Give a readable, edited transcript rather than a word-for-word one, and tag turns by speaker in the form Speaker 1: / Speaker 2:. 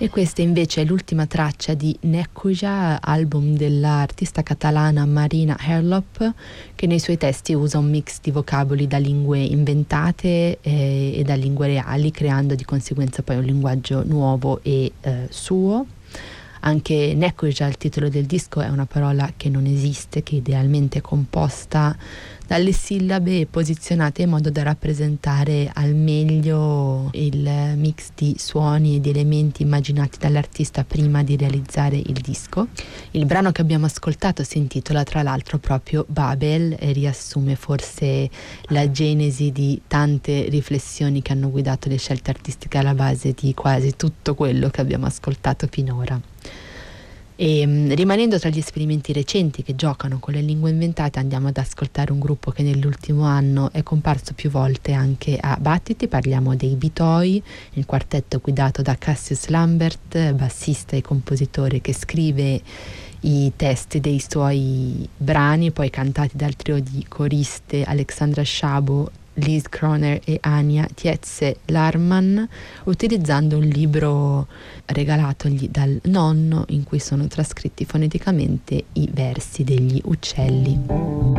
Speaker 1: E questa invece è l'ultima traccia di Nekuja, album dell'artista catalana Marina Herlop, che nei suoi testi usa un mix di vocaboli da lingue inventate e da lingue reali, creando di conseguenza poi un linguaggio nuovo e suo. Anche Nekuja, il titolo del disco, è una parola che non esiste, che idealmente è composta dalle sillabe e posizionate in modo da rappresentare al meglio il mix di suoni e di elementi immaginati dall'artista prima di realizzare il disco. Il brano che abbiamo ascoltato si intitola tra l'altro proprio Babel e riassume forse la genesi di tante riflessioni che hanno guidato le scelte artistiche alla base di quasi tutto quello che abbiamo ascoltato finora. E rimanendo tra gli esperimenti recenti che giocano con le lingue inventate, andiamo ad ascoltare un gruppo che nell'ultimo anno è comparso più volte anche a Battiti. Parliamo dei Bitoi, il quartetto guidato da Cassius Lambert, bassista e compositore che scrive i testi dei suoi brani, poi cantati dal trio di coriste Alexandra Szabo, Liz Kroner e Ania Tietze Larman, utilizzando un libro regalatogli dal nonno in cui sono trascritti foneticamente i versi degli uccelli.